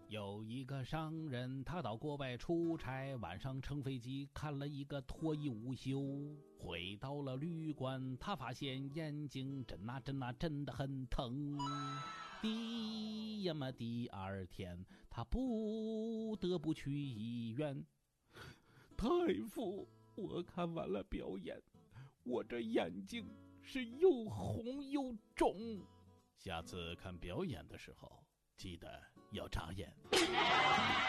有一个商人，他到国外出差，晚上乘飞机看了一个脱衣舞秀。回到了旅馆，他发现眼睛真的很疼。第二天，他不得不去医院。大夫，我看完了表演，我这眼睛是又红又肿。下次看表演的时候，记得要眨眼。